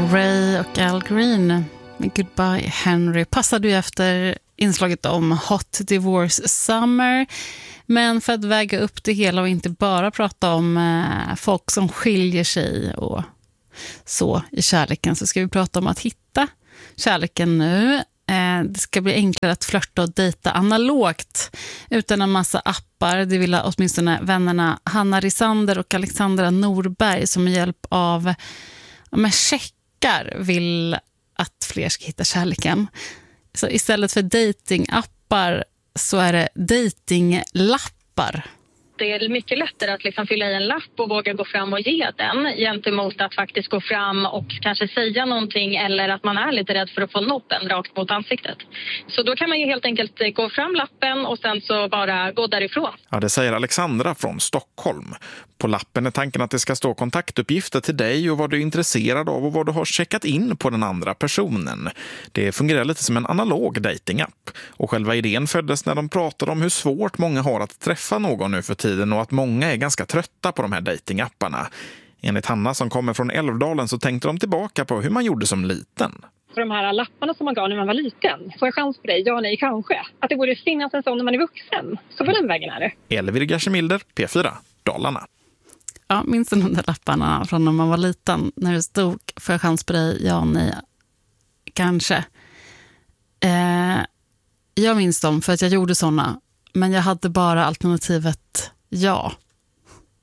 Ray och Al Green med Goodbye Henry passade ju efter inslaget om Hot Divorce Summer. Men för att väga upp det hela och inte bara prata om folk som skiljer sig och så i kärleken, så ska vi prata om att hitta kärleken nu. Det ska bli enklare att flirta och dejta analogt utan en massa appar. Det vill åtminstone vännerna Hanna Risander och Alexandra Norberg som med hjälp av checkar vill att fler ska hitta kärleken. Så istället för datingappar så är det datinglappar. Det är mycket lättare att liksom fylla i en lapp och våga gå fram och ge den gentemot att faktiskt gå fram och kanske säga någonting, eller att man är lite rädd för att få noppen rakt mot ansiktet. Så då kan man ju helt enkelt gå fram lappen och sen så bara gå därifrån. Ja, det säger Alexandra från Stockholm. På lappen är tanken att det ska stå kontaktuppgifter till dig och vad du är intresserad av och vad du har checkat in på den andra personen. Det fungerar lite som en analog datingapp. Och själva idén föddes när de pratade om hur svårt många har att träffa någon nu för tiden och att många är ganska trötta på de här datingapparna. Enligt Hanna som kommer från Älvdalen så tänkte de tillbaka på hur man gjorde som liten. För de här lapparna som man gav när man var liten. Får jag chans på dig? Ja, nej, kanske. Att det borde finnas en sån när man är vuxen. Så på den vägen är det. Elvir Gashemilder, P4, Dalarna. Ja, minns du de där lapparna från när man var liten? När det stod, får jag chans på dig? Ja, nej, kanske. Jag minns dem för att jag gjorde såna. Men jag hade bara alternativet ja.